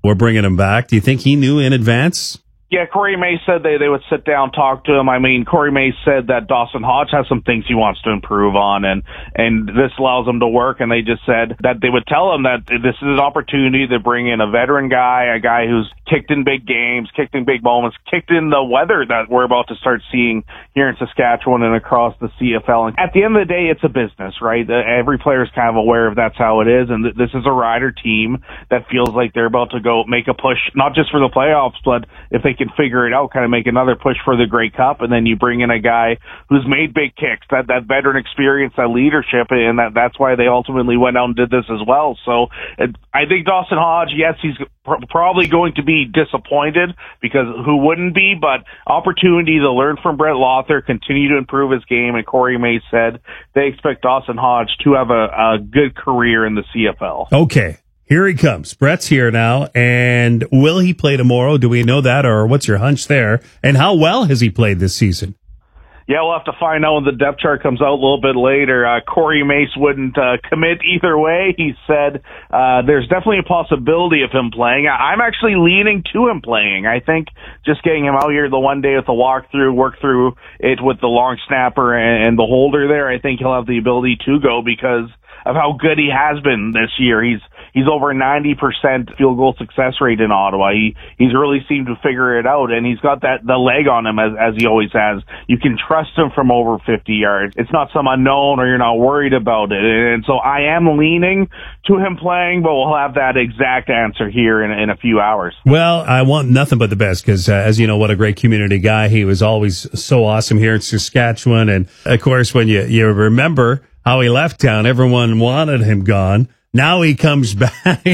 were bringing him back. Do you think he knew in advance? Yeah, Corey May said they would sit down, talk to him. I mean, Corey May said that Dawson Hodge has some things he wants to improve on, and this allows him to work. And they just said that they would tell him that this is an opportunity to bring in a veteran guy, a guy who's kicked in big games, kicked in big moments, kicked in the weather that we're about to start seeing here in Saskatchewan and across the CFL. And at the end of the day, it's a business, right? Every player is kind of aware of that's how it is. And this is a rider team that feels like they're about to go make a push, not just for the playoffs, but if they can figure it out, kind of make another push for the Grey Cup, and then you bring in a guy who's made big kicks, that veteran experience, that leadership, and that's why they ultimately went out and did this as well. So I think Dawson Hodge, yes, he's probably going to be disappointed, because who wouldn't be, but opportunity to learn from Brett Lawther, continue to improve his game, and Corey May said they expect Dawson Hodge to have a good career in the CFL. Okay. Here he comes. Brett's here now, and will he play tomorrow? Do we know that, or what's your hunch there? And how well has he played this season? Yeah, we'll have to find out when the depth chart comes out a little bit later. Corey Mace wouldn't commit either way. He said there's definitely a possibility of him playing. I'm actually leaning to him playing. I think just getting him out here the one day with the walkthrough, work through it with the long snapper and the holder there, I think he'll have the ability to go because of how good he has been this year. He's over 90% field goal success rate in Ottawa. He's really seemed to figure it out, and he's got the leg on him as he always has. You can trust him from over 50 yards. It's not some unknown, or you're not worried about it. And so I am leaning to him playing, but we'll have that exact answer here in a few hours. Well, I want nothing but the best because, as you know, what a great community guy. He was always so awesome here in Saskatchewan. And, of course, when you remember how he left town, everyone wanted him gone. Now he comes back.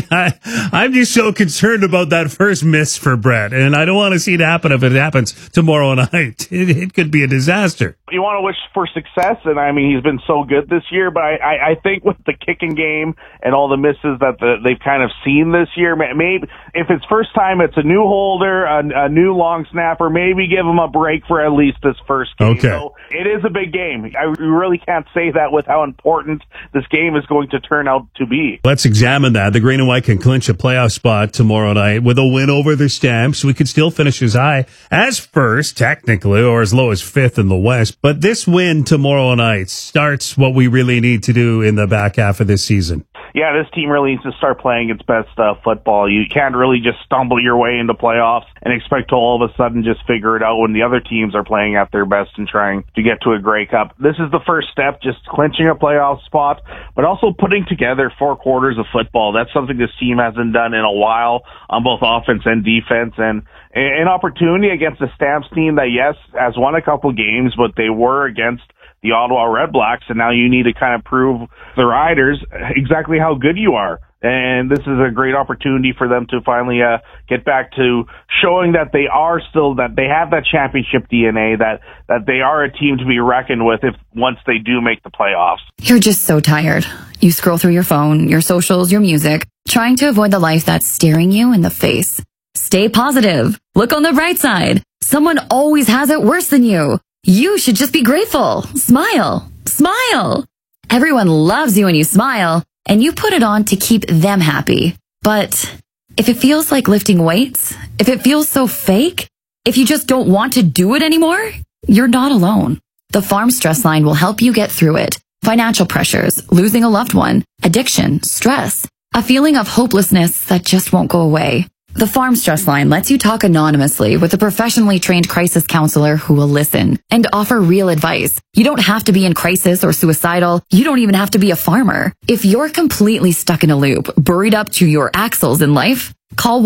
I'm just so concerned about that first miss for Brett, and I don't want to see it happen if it happens tomorrow night. It could be a disaster. You want to wish for success, and I mean, he's been so good this year, but I think with the kicking game and all the misses that they've kind of seen this year, maybe if it's first time, it's a new holder, a new long snapper, maybe give him a break for at least this first game. Okay. So it is a big game. I really can't say that with how important this game is going to turn out to be. Let's examine that. The Green and White can clinch a playoff spot tomorrow night with a win over the Stamps. We could still finish as high as first, technically, or as low as fifth in the West. But this win tomorrow night starts what we really need to do in the back half of this season. Yeah, this team really needs to start playing its best football. You can't really just stumble your way into playoffs and expect to all of a sudden just figure it out when the other teams are playing at their best and trying to get to a Grey Cup. This is the first step, just clinching a playoff spot, but also putting together 4 quarters of football. That's something this team hasn't done in a while on both offense and defense, and an opportunity against the Stamps team that, yes, has won a couple games, but they were against the Ottawa Red Blacks, and now you need to kind of prove the Riders exactly how good you are. And this is a great opportunity for them to finally get back to showing that they are still, that they have that championship DNA, that they are a team to be reckoned with once they do make the playoffs. You're just so tired. You scroll through your phone, your socials, your music, trying to avoid the life that's staring you in the face. Stay positive. Look on the bright side. Someone always has it worse than you. You should just be grateful. Smile. Smile. Everyone loves you when you smile, and you put it on to keep them happy. But if it feels like lifting weights, if it feels so fake, if you just don't want to do it anymore, you're not alone. The Farm Stress Line will help you get through it. Financial pressures, losing a loved one, addiction, stress, a feeling of hopelessness that just won't go away. The Farm Stress Line lets you talk anonymously with a professionally trained crisis counselor who will listen and offer real advice. You don't have to be in crisis or suicidal. You don't even have to be a farmer. If you're completely stuck in a loop, buried up to your axles in life, call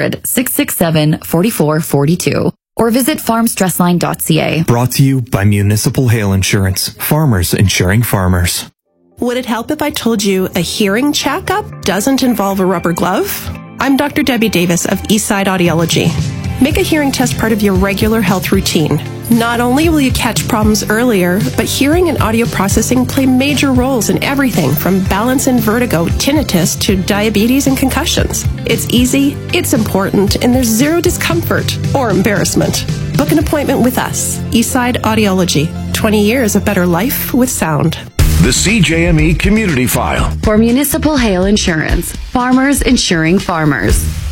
1-800-667-4442 or visit farmstressline.ca. Brought to you by Municipal Hail Insurance. Farmers insuring farmers. Would it help if I told you a hearing checkup doesn't involve a rubber glove? I'm Dr. Debbie Davis of Eastside Audiology. Make a hearing test part of your regular health routine. Not only will you catch problems earlier, but hearing and audio processing play major roles in everything from balance and vertigo, tinnitus, to diabetes and concussions. It's easy, it's important, and there's zero discomfort or embarrassment. Book an appointment with us, Eastside Audiology. 20 years of better life with sound. The CJME Community File. For Municipal Hail Insurance, farmers insuring farmers.